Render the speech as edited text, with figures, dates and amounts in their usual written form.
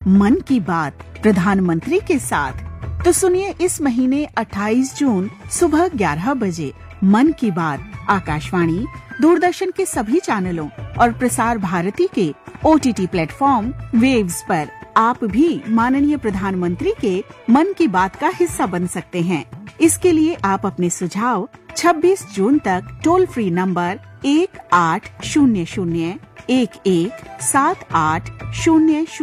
मन की बात प्रधानमंत्री के साथ। तो सुनिए इस महीने 28 जून सुबह 11 बजे मन की बात आकाशवाणी, दूरदर्शन के सभी चैनलों और प्रसार भारती के OTT प्लेटफॉर्म वेव्स पर। आप भी माननीय प्रधानमंत्री के मन की बात का हिस्सा बन सकते हैं। इसके लिए आप अपने सुझाव 26 जून तक टोल फ्री नंबर 1800 11 7800